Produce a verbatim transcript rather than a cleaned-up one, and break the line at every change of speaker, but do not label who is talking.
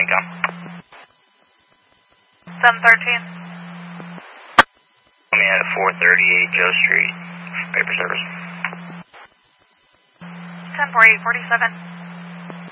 Tom.
seven thirteen.
Coming at four thirty-eight Joe Street. Paper service.
ten forty-eight forty-seven.